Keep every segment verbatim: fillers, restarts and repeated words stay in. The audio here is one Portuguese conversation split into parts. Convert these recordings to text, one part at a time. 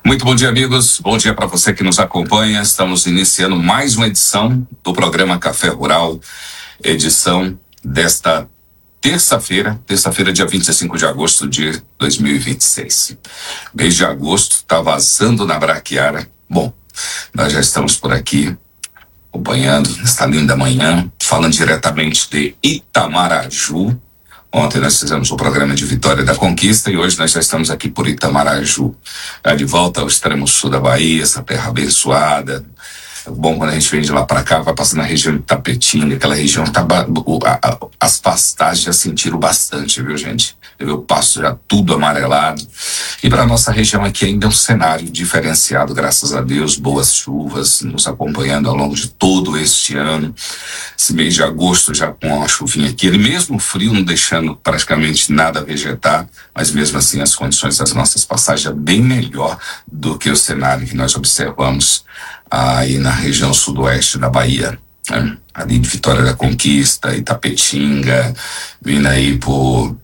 Muito bom dia, amigos. Bom dia para você que nos acompanha. Estamos iniciando mais uma edição do programa Café Rural, edição desta terça-feira, terça-feira, dia vinte e cinco de agosto de dois mil e vinte e seis. Mês de agosto está vazando na braquiara. Bom, nós já estamos por aqui, acompanhando esta linda manhã, falando diretamente de Itamaraju. Ontem nós fizemos o programa de Vitória da Conquista e hoje nós já estamos aqui por Itamaraju, de volta ao extremo sul da Bahia, essa terra abençoada. É bom quando a gente vem de lá para cá, vai passando na região de Tapetinga, aquela região que tá, a, a, as pastagens já sentiram bastante, viu, gente? O pasto já tudo amarelado. E para nossa região aqui ainda é um cenário diferenciado, graças a Deus, boas chuvas nos acompanhando ao longo de todo este ano. Esse mês de agosto já com uma chuvinha aqui, ele mesmo frio não deixando praticamente nada vegetar, mas mesmo assim as condições das nossas passagens é bem melhor do que o cenário que nós observamos aí na região sudoeste da Bahia, né? Ali de Vitória da Conquista, Itapetinga, vindo aí por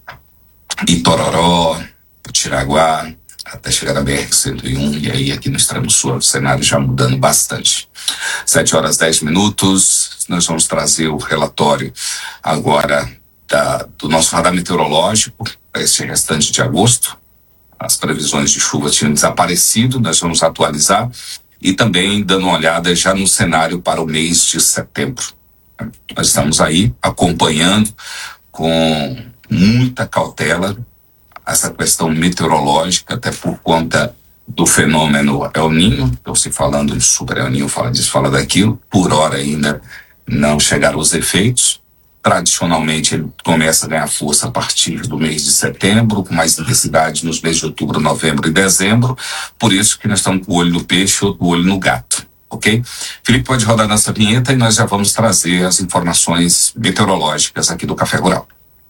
Itororó, por Tiraguá, até chegar na B R cento e um, e aí aqui no extremo sul o cenário já mudando bastante. Sete horas dez minutos, nós vamos trazer o relatório agora da, do nosso radar meteorológico para esse restante de agosto. As previsões de chuva tinham desaparecido, nós vamos atualizar e também dando uma olhada já no cenário para o mês de setembro. Nós estamos aí acompanhando com muita cautela essa questão meteorológica, até por conta do fenômeno El Niño. Estou se falando de super El Niño, fala disso, fala daquilo. Por hora ainda não chegaram os efeitos. Tradicionalmente ele começa a ganhar força a partir do mês de setembro, com mais intensidade nos meses de outubro, novembro e dezembro. Por isso que nós estamos com o olho no peixe e outro olho no gato, ok? Felipe, pode rodar nossa vinheta e nós já vamos trazer as informações meteorológicas aqui do Café Rural.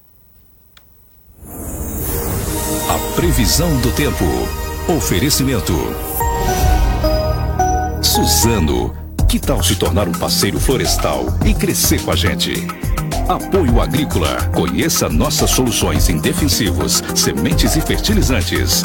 A previsão do tempo. Oferecimento. Suzano. Que tal se tornar um parceiro florestal e crescer com a gente? Apoio Agrícola. Conheça nossas soluções em defensivos, sementes e fertilizantes.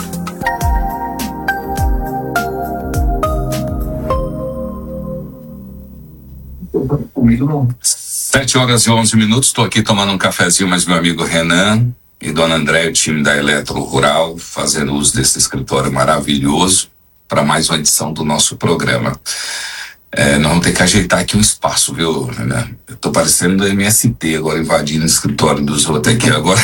Sete horas e onze minutos, estou aqui tomando um cafezinho, mas meu amigo Renan e Dona André, o time da Eletro Rural, fazendo uso desse escritório maravilhoso para mais uma edição do nosso programa. É, nós vamos ter que ajeitar aqui um espaço, viu, Renan? Eu tô parecendo do M S T agora, invadindo o escritório dos outros aqui agora.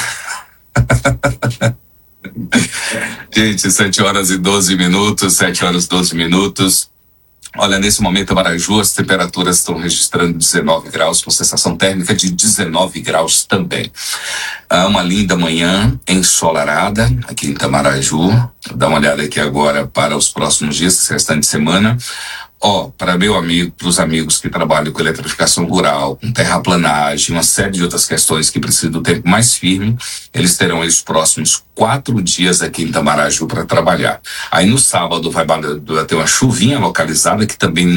Gente, sete horas e doze minutos, sete horas e doze minutos. Olha, nesse momento, em Maraju, as temperaturas estão registrando dezenove graus, com sensação térmica de dezenove graus também. É uma linda manhã ensolarada aqui em Itamaraju. Dá uma olhada aqui agora para os próximos dias, esse restante de semana. Ó, oh, para meu amigo, para os amigos que trabalham com eletrificação rural, com terraplanagem, uma série de outras questões que precisam do tempo mais firme, eles terão aí os próximos quatro dias aqui em Itamaraju para trabalhar. Aí no sábado vai ter uma chuvinha localizada que também